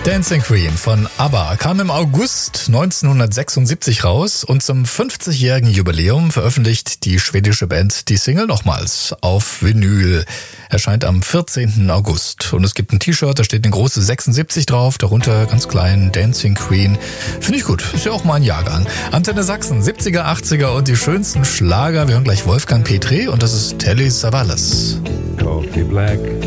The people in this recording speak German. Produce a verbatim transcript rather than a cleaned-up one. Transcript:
Dancing Queen von ABBA kam im August neunzehnhundertsechsundsiebzig raus und zum fünfzigjährigen Jubiläum veröffentlicht die schwedische Band die Single nochmals auf Vinyl. Erscheint am vierzehnten August und es gibt ein T-Shirt, da steht eine große sechsundsiebzig drauf, darunter ganz klein Dancing Queen. Finde ich gut, ist ja auch mal ein Jahrgang. Antenne Sachsen, siebziger, achtziger und die schönsten Schlager. Wir hören gleich Wolfgang Petri und das ist Telly Savalas. Coffee black.